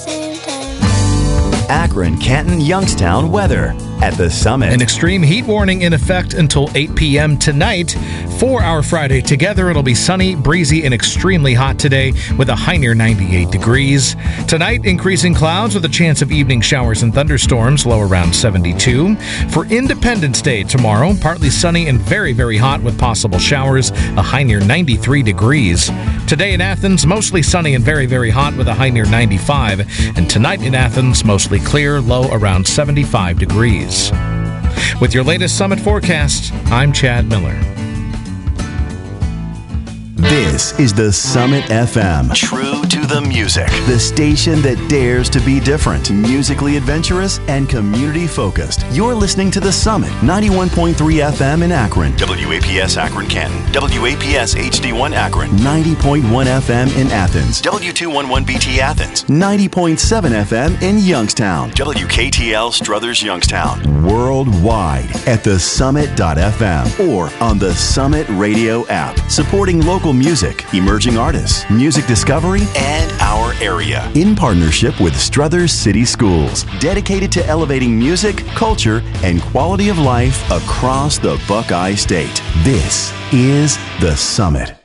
same time. Akron, Canton, Youngstown weather at the Summit. An extreme heat warning in effect until 8 p.m. tonight. For our Friday together, it'll be sunny, breezy, and extremely hot today with a high near 98 degrees. Tonight, increasing clouds with a chance of evening showers and thunderstorms, low around 72. For Independence Day tomorrow, partly sunny and very, very hot with possible showers, a high near 93 degrees. Today in Athens, mostly sunny and very, very hot with a high near 95. And tonight in Athens, mostly clear, low around 75 degrees. With your latest Summit forecast, I'm Chad Miller. This is the Summit FM. True to the music. The station that dares to be different, musically adventurous, and community focused. You're listening to the Summit 91.3 FM in Akron. WAPS Akron Canton. WAPS HD1 Akron. 90.1 FM in Athens. W211BT Athens. 90.7 FM in Youngstown. WKTL Struthers Youngstown. Worldwide at thesummit.fm or on the Summit Radio app. Supporting local music, emerging artists, music discovery, And our area. in partnership with Struthers City Schools, dedicated to elevating music, culture, and quality of life across the Buckeye State. This is The Summit.